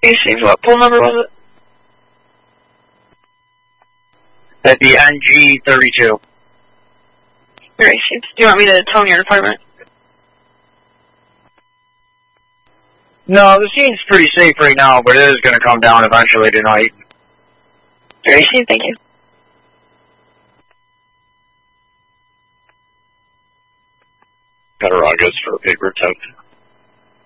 Received. What pool number was it? That'd be NG32. Received. Do you want me to tell your department? No, the scene's pretty safe right now, but it is going to come down eventually tonight. Received. Thank you. Cattaraugus for paper 10.